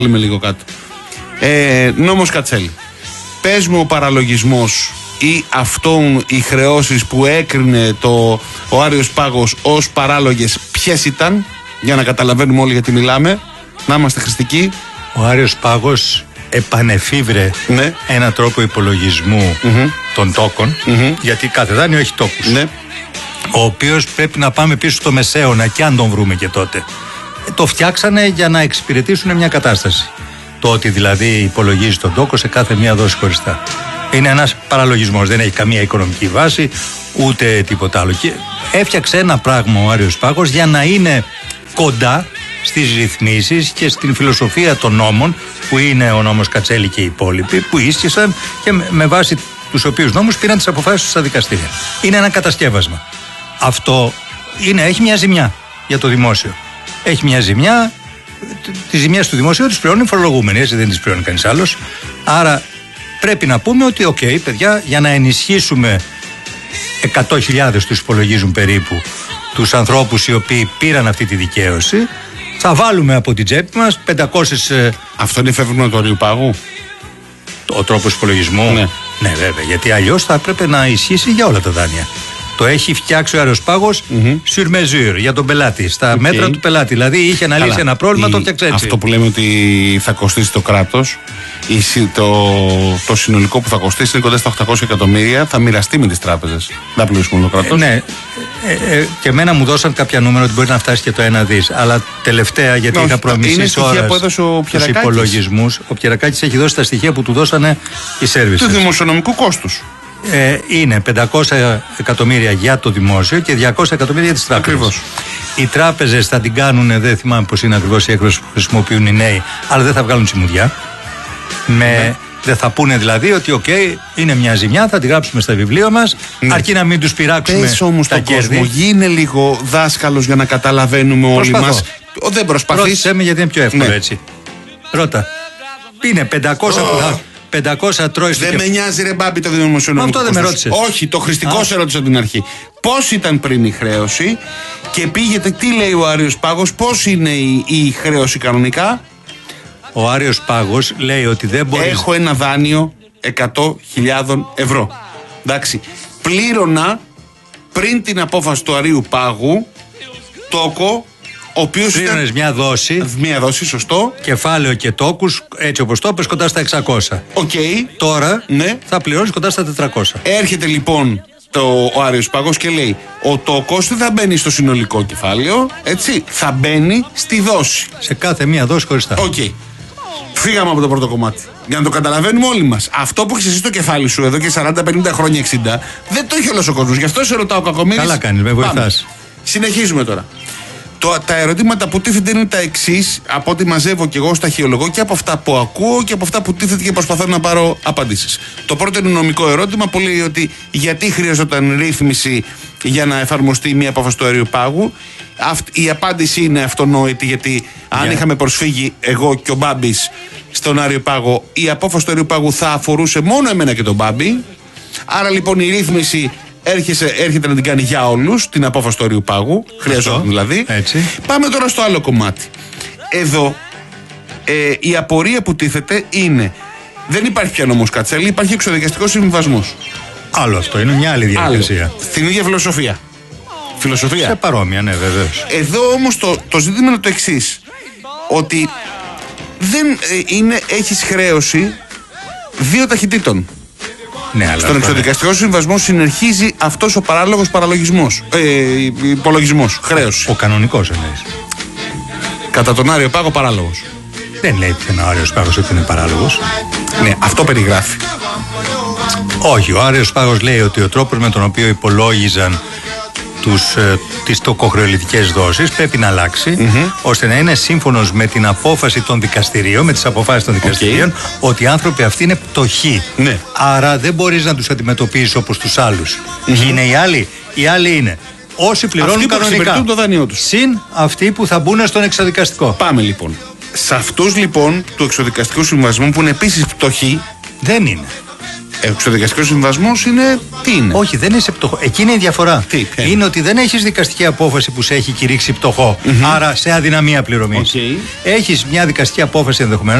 Λέμε λίγο κάτω. Νόμος Κατσέλη. Πες μου ο παραλογισμός ή αυτόν οι χρεώσεις που έκρινε ο Άριος Πάγος ως παράλογες, ποιες ήταν, για να καταλαβαίνουμε όλοι γιατί μιλάμε, να είμαστε χρηστικοί. Ο Άριος Πάγος επανεφίβρε ένα τρόπο υπολογισμού των τόκων, γιατί κάθε δάνειο έχει τόκους, ο οποίος πρέπει να πάμε πίσω στο Μεσαίωνα, και αν τον βρούμε και τότε. Το φτιάξανε για να εξυπηρετήσουν μια κατάσταση. Το ότι δηλαδή υπολογίζει τον τόκο σε κάθε μία δόση χωριστά. Είναι ένας παραλογισμός, δεν έχει καμία οικονομική βάση ούτε τίποτα άλλο. Και έφτιαξε ένα πράγμα ο Άριος Πάγος για να είναι κοντά στις ρυθμίσεις και στην φιλοσοφία των νόμων, που είναι ο νόμος Κατσέλη και οι υπόλοιποι, που ίσχυσαν και με βάση τους οποίους νόμους πήραν τις αποφάσεις στα δικαστήρια. Είναι ένα κατασκεύασμα. Αυτό έχει μια ζημιά για το δημόσιο. Έχει μια ζημιά. Τις ζημιές του δημοσίου τις πληρώνουν οι φορολογούμενοι, έτσι δεν τις πληρώνει κανείς άλλος. Άρα πρέπει να πούμε ότι παιδιά, για να ενισχύσουμε 100.000 τους υπολογίζουν περίπου τους ανθρώπους οι οποίοι πήραν αυτή τη δικαίωση, θα βάλουμε από την τσέπη μας 500. Αυτό είναι φεύγουμε του Αρίου Πάγου. Ο τρόπος υπολογισμού. Ναι, βέβαια, γιατί αλλιώς θα έπρεπε να ισχύσει για όλα τα δάνεια. Το έχει φτιάξει ο Άριος Πάγος sur mesure για τον πελάτη, στα μέτρα του πελάτη. Δηλαδή είχε να λύσει ένα πρόβλημα, το φτιάξε έτσι. Αυτό που λέμε ότι θα κοστίσει το κράτος, το συνολικό που θα κοστίσει είναι κοντά στα 800 εκατομμύρια, θα μοιραστεί με τις τράπεζες. Δεν πληρώσουμε το κράτος. Ναι. Και εμένα μου δώσαν κάποια νούμερα ότι μπορεί να φτάσει και το 1 δις. Αλλά τελευταία, γιατί είχα προμηθήσει ώρες τους υπολογισμούς, ο Πιερακάκης έχει δώσει τα στοιχεία που του δώσανε οι services. Του δημοσιονομικού κόστους. Είναι 500 εκατομμύρια για το δημόσιο και 200 εκατομμύρια για τις τράπεζες. Ακριβώς. Οι τράπεζες θα την κάνουν, δεν θυμάμαι πώς είναι ακριβώς η έκφραση που χρησιμοποιούν οι νέοι, αλλά δεν θα βγάλουν τσιμουδιά. Δεν θα πούνε δηλαδή ότι είναι μια ζημιά, θα τη γράψουμε στα βιβλία μας, αρκεί να μην τους πειράξουμε. Πες όμως τον κόσμο, γίνε λίγο δάσκαλος για να καταλαβαίνουμε όλοι μας. Δεν προσπαθείς. Ρώτησέ με γιατί είναι πιο εύκολο έτσι. Ρώτα. Είναι 500 που θα... 500 τρώει στο. Δεν με νοιάζει, ρε Μπάμπη, το δημοσιονομικό. Αυτό δεν με ρώτησες. Όχι, το χρηστικό σε ρώτησα από την αρχή. Πώς ήταν πριν η χρέωση και πήγετε, τι λέει ο Άριος Πάγος, πώς είναι η χρέωση κανονικά. Ο Άριος Πάγος λέει ότι δεν μπορεί. Έχω ένα δάνειο 100.000 ευρώ. Εντάξει. Πλήρωνα πριν την απόφαση του Αρίου Πάγου τόκο. Ο οποίος πλήρωνες μια δόση. Μια δόση, σωστό. Κεφάλαιο και τόκους, έτσι όπως το είπες, κοντά στα 600. Τώρα θα πληρώνεις κοντά στα 400. Έρχεται λοιπόν ο Άριος Πάγος και λέει: ο τόκος δεν θα μπαίνει στο συνολικό κεφάλαιο, έτσι. Θα μπαίνει στη δόση. Σε κάθε μία δόση χωριστά. Φύγαμε από το πρώτο κομμάτι. Για να το καταλαβαίνουμε όλοι μας. Αυτό που έχεις εσύ στο κεφάλι σου εδώ και 40, 50 χρόνια, 60, δεν το έχει όλος ο κόσμος. Γι' αυτό σε ρωτάω, Κακομοίρης. Καλά κάνεις, με βοηθάς. Συνεχίζουμε τώρα. Τα ερωτήματα που τίθεται είναι τα εξής, από ό,τι μαζεύω και εγώ σταχυολογώ και από αυτά που ακούω και από αυτά που τίθεται και προσπαθώ να πάρω απαντήσεις. Το πρώτο είναι νομικό ερώτημα που λέει ότι γιατί χρειαζόταν ρύθμιση για να εφαρμοστεί μια απόφαση του Αρίου Πάγου. Η απάντηση είναι αυτονόητη, γιατί αν είχαμε προσφύγει εγώ και ο Μπάμπης στον Άριο Πάγο, η απόφαση του Αρίου Πάγου θα αφορούσε μόνο εμένα και τον Μπάμπη. Άρα λοιπόν η ρύθμιση έρχεται να την κάνει για όλους, την απόφαση του Αρίου Πάγου. Χρειαζόταν δηλαδή. Έτσι. Πάμε τώρα στο άλλο κομμάτι. Εδώ η απορία που τίθεται είναι: δεν υπάρχει πια νόμος Κατσέλη, υπάρχει εξοδικαστικός συμβιβασμός. Άλλο αυτό, είναι μια άλλη διαδικασία. Στην ίδια φιλοσοφία. Σε παρόμοια, ναι, βεβαίως. Εδώ όμως το ζήτημα είναι το εξής: ότι δεν έχεις χρέωση δύο ταχυτήτων. Ναι, στον εξοδικαστικό συμβασμό συνεχίζει αυτός ο παράλογος παραλογισμός. Υπολογισμός, χρέωση. Ο κανονικός εννοείς. Κατά τον Άριο Πάγο παράλογος. Δεν λέει ο Άριος Πάγος ότι είναι παράλογος. Ναι, αυτό περιγράφει. Όχι, ο Άριος Πάγος λέει ότι ο τρόπος με τον οποίο υπολόγιζαν τις τοκοχρεωλητικές δόσεις πρέπει να αλλάξει, ώστε να είναι σύμφωνος με την απόφαση των δικαστηρίων, με τις αποφάσεις των δικαστηρίων, ότι οι άνθρωποι αυτοί είναι πτωχοί. Ναι. Άρα δεν μπορείς να τους αντιμετωπίσεις όπως τους άλλους. Ποιοι είναι οι άλλοι? Οι άλλοι είναι όσοι πληρώνουν κανονικά, το δάνειό τους, συν αυτοί που θα μπουν στον εξοδικαστικό. Πάμε λοιπόν. Σε αυτούς λοιπόν του εξοδικαστικού συμβασμού που είναι επίσης πτωχοί, δεν είναι. Εξωδικαστικός συμβασμός είναι. Τι είναι? Όχι, δεν είσαι πτωχό. Εκεί είναι η διαφορά. Είναι ότι δεν έχεις δικαστική απόφαση που σε έχει κηρύξει πτωχό. Άρα σε αδυναμία πληρωμής. Έχεις μια δικαστική απόφαση ενδεχομένως